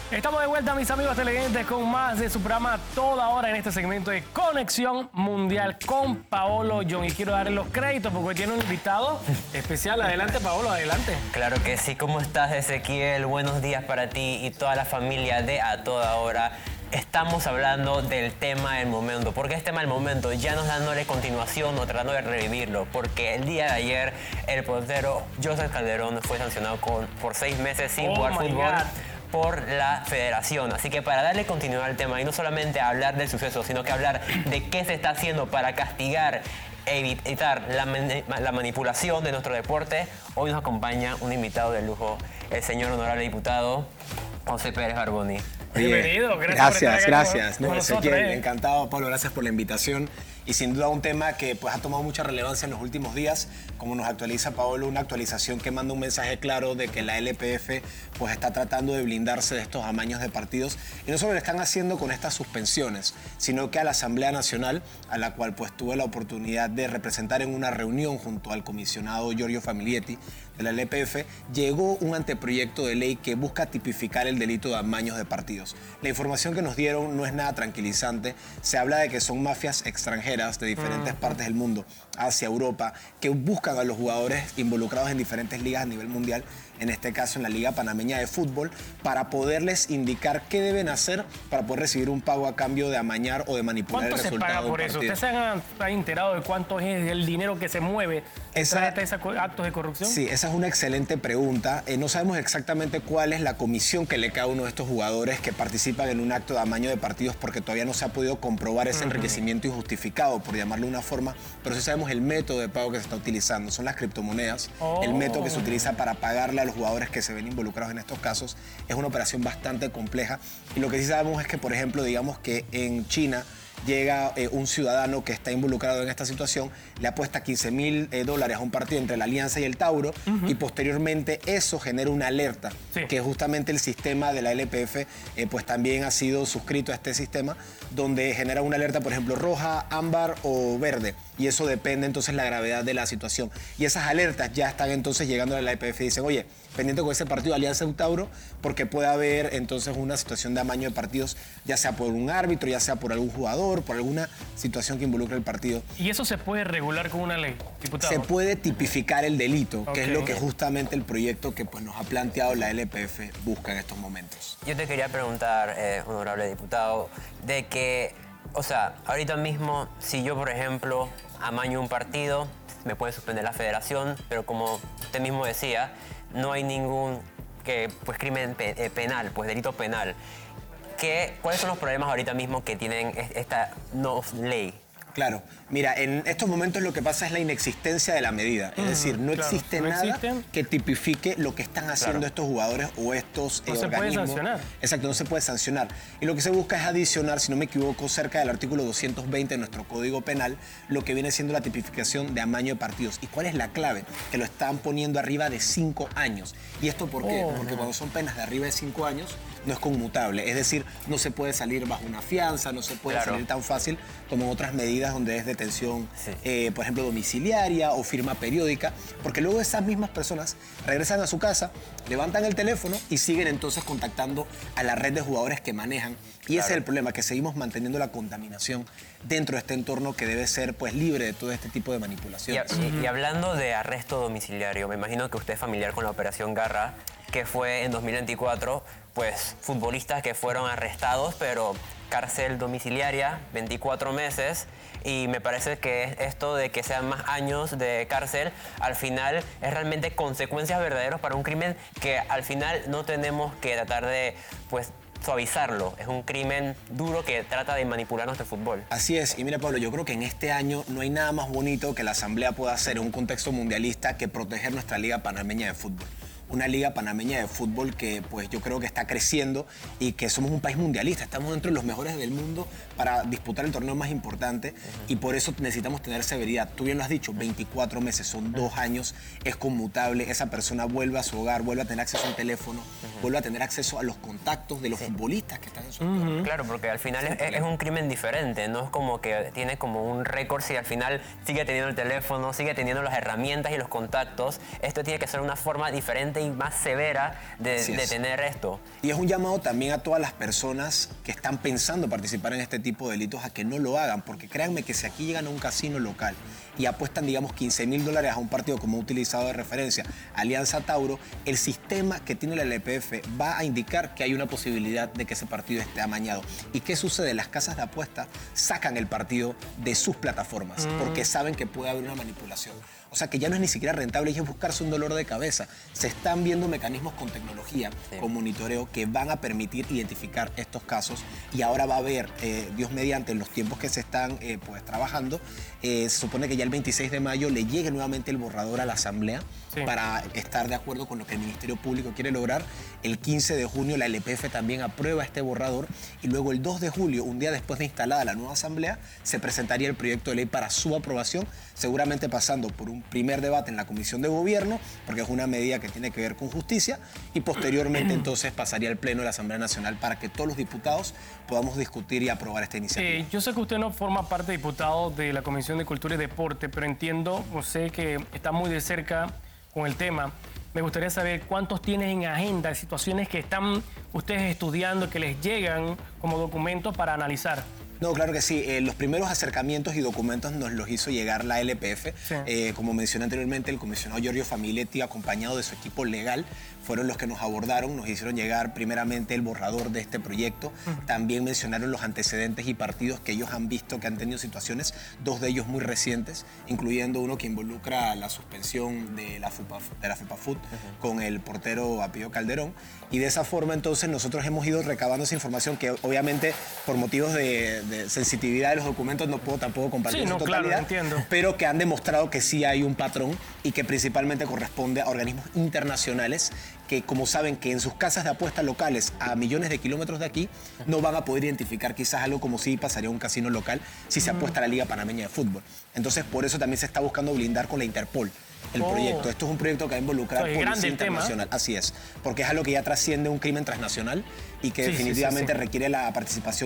Estamos de vuelta, mis amigos televidentes, con más de su programa Toda Hora en este segmento de Conexión Mundial con Paolo Young. Y quiero darle los créditos porque hoy tiene un invitado especial. Adelante, Paolo, adelante. Claro que sí. ¿Cómo estás, Ezequiel? Buenos días para ti y toda la familia de A Toda Hora. Estamos hablando del tema del momento. ¿Por qué es tema del momento? Ya nos dándole continuación o tratando de revivirlo. Porque el día de ayer el portero Joseph Calderón fue sancionado por 6 meses sin jugar fútbol por la federación. Así que para darle continuidad al tema y no solamente hablar del suceso, sino que hablar de qué se está haciendo para castigar evitar la manipulación de nuestro deporte, hoy nos acompaña un invitado de lujo, el señor honorable diputado José Pérez Barboni. Bienvenido, gracias. No, Ezequiel, encantado, Pablo, gracias por la invitación. Y sin duda un tema que pues, ha tomado mucha relevancia en los últimos días, como nos actualiza Paolo, una actualización que manda un mensaje claro de que la LPF pues, está tratando de blindarse de estos amaños de partidos. Y no solo lo están haciendo con estas suspensiones, sino que a la Asamblea Nacional, a la cual pues, tuve la oportunidad de representar en una reunión junto al comisionado Giorgio Familietti de la LPF, llegó un anteproyecto de ley que busca tipificar el delito de amaños de partidos. La información que nos dieron no es nada tranquilizante. Se habla de que son mafias extranjeras de diferentes partes del mundo, Asia, Europa, que buscan a los jugadores involucrados en diferentes ligas a nivel mundial, en este caso en la Liga Panameña de Fútbol, para poderles indicar qué deben hacer para poder recibir un pago a cambio de amañar o de manipular el resultado. ¿Cuánto se paga por eso? ¿Ustedes se han enterado de cuánto es el dinero que se mueve tras esos actos de corrupción? Sí, esa es una excelente pregunta. No sabemos exactamente cuál es la comisión que le cae a uno de estos jugadores que participan en un acto de amaño de partidos, porque todavía no se ha podido comprobar ese enriquecimiento injustificado, por llamarlo de una forma, pero sí sabemos el método de pago que se está utilizando. Son las criptomonedas. El método que se utiliza para pagarle a los jugadores que se ven involucrados en estos casos es una operación bastante compleja. Y lo que sí sabemos es que, por ejemplo, digamos que en China llega un ciudadano que está involucrado en esta situación, le apuesta $15,000 a un partido entre la Alianza y el Tauro, y posteriormente eso genera una alerta, que justamente el sistema de la LPF pues también ha sido suscrito a este sistema, donde genera una alerta, por ejemplo, roja, ámbar o verde, y eso depende entonces la gravedad de la situación. Y esas alertas ya están entonces llegando a la LPF y dicen, oye, pendiente con ese partido Alianza y Tauro, porque puede haber entonces una situación de amaño de partidos, ya sea por un árbitro, ya sea por algún jugador, por alguna situación que involucre el partido. ¿Y eso se puede regular con una ley, diputado? Se puede tipificar el delito, que es lo que justamente el proyecto que pues, nos ha planteado la LPF busca en estos momentos. Yo te quería preguntar, honorable diputado, de que, o sea, ahorita mismo, si yo, por ejemplo, amaño un partido, me puede suspender la federación, pero como usted mismo decía, no hay ningún crimen penal, pues delito penal. ¿Cuáles son los problemas ahorita mismo que tienen esta no ley? Claro. Mira, en estos momentos lo que pasa es la inexistencia de la medida. Es decir, no existe nada que tipifique lo que están haciendo estos jugadores o estos organismos. No se puede sancionar. Exacto, no se puede sancionar. Y lo que se busca es adicionar, si no me equivoco, cerca del artículo 220 de nuestro Código Penal, lo que viene siendo la tipificación de amaño de partidos. ¿Y cuál es la clave? Que lo están poniendo arriba de 5 años. ¿Y esto por qué? Porque cuando son penas de arriba de 5 años, no es conmutable. Es decir, no se puede salir bajo una fianza, no se puede salir tan fácil como en otras medidas donde es detención, por ejemplo, domiciliaria o firma periódica, porque luego esas mismas personas regresan a su casa, levantan el teléfono y siguen entonces contactando a la red de jugadores que manejan. Y ese es el problema, que seguimos manteniendo la contaminación dentro de este entorno que debe ser pues, libre de todo este tipo de manipulaciones. Y hablando de arresto domiciliario, me imagino que usted es familiar con la Operación Garra, que fue en 2024, pues futbolistas que fueron arrestados, pero cárcel domiciliaria, 24 meses, y me parece que esto de que sean más años de cárcel, al final es realmente consecuencias verdaderas para un crimen que al final no tenemos que tratar de, pues, suavizarlo. Es un crimen duro que trata de manipular nuestro fútbol. Así es. Y mira, Pablo, yo creo que en este año no hay nada más bonito que la Asamblea pueda hacer en un contexto mundialista que proteger nuestra Liga Panameña de Fútbol. Una liga panameña de fútbol que pues yo creo que está creciendo y que somos un país mundialista, estamos dentro de los mejores del mundo para disputar el torneo más importante y por eso necesitamos tener severidad. Tú bien lo has dicho, 24 meses, son 2 años, es conmutable, esa persona vuelve a su hogar, vuelve a tener acceso a un teléfono, vuelve a tener acceso a los contactos de los futbolistas que están en su entorno. Claro, porque al final es un crimen diferente, no es como que tiene como un récord si al final sigue teniendo el teléfono, sigue teniendo las herramientas y los contactos. Esto tiene que ser una forma diferente importante y más severa de Así es. detener esto. Y es un llamado también a todas las personas que están pensando participar en este tipo de delitos a que no lo hagan, porque créanme que si aquí llegan a un casino local y apuestan, digamos, $15.000 a un partido como he utilizado de referencia, Alianza Tauro, el sistema que tiene la LPF va a indicar que hay una posibilidad de que ese partido esté amañado. ¿Y qué sucede? Las casas de apuesta sacan el partido de sus plataformas porque saben que puede haber una manipulación. O sea que ya no es ni siquiera rentable, es buscarse un dolor de cabeza. Se están viendo mecanismos con tecnología, con monitoreo, que van a permitir identificar estos casos. Y ahora va a haber, Dios mediante, en los tiempos que se están pues, trabajando, se supone que ya el 26 de mayo le llegue nuevamente el borrador a la Asamblea para estar de acuerdo con lo que el Ministerio Público quiere lograr. El 15 de junio la LPF también aprueba este borrador y luego el 2 de julio, un día después de instalada la nueva Asamblea, se presentaría el proyecto de ley para su aprobación, seguramente pasando por un primer debate en la Comisión de Gobierno, porque es una medida que tiene que ver con justicia, y posteriormente entonces pasaría al Pleno de la Asamblea Nacional para que todos los diputados podamos discutir y aprobar esta iniciativa. Yo sé que usted no forma parte, diputado, de la Comisión de Cultura y Deporte, pero entiendo, o sé que está muy de cerca con el tema. Me gustaría saber cuántos tienen en agenda, situaciones que están ustedes estudiando, que les llegan como documentos para analizar. No, claro que sí. Los primeros acercamientos y documentos nos los hizo llegar la LPF. Sí. Como mencioné anteriormente, el comisionado Giorgio Familetti, acompañado de su equipo legal, fueron los que nos abordaron, nos hicieron llegar primeramente el borrador de este proyecto. También mencionaron los antecedentes y partidos que ellos han visto que han tenido situaciones, dos de ellos muy recientes, incluyendo uno que involucra la suspensión de la FEPAFUT con el portero Apio Calderón. Y de esa forma entonces nosotros hemos ido recabando esa información que obviamente por motivos de sensitividad de los documentos no puedo tampoco compartir en su totalidad, claro, entiendo. pero que han demostrado que sí hay un patrón y que principalmente corresponde a organismos internacionales que, como saben que en sus casas de apuestas locales a millones de kilómetros de aquí no van a poder identificar quizás algo como si pasaría a un casino local si se apuesta a la Liga Panameña de Fútbol. Entonces por eso también se está buscando blindar con la Interpol el proyecto. Esto es un proyecto que va a involucrar policía internacional. Así es, porque es algo que ya trasciende un crimen transnacional y que definitivamente requiere la participación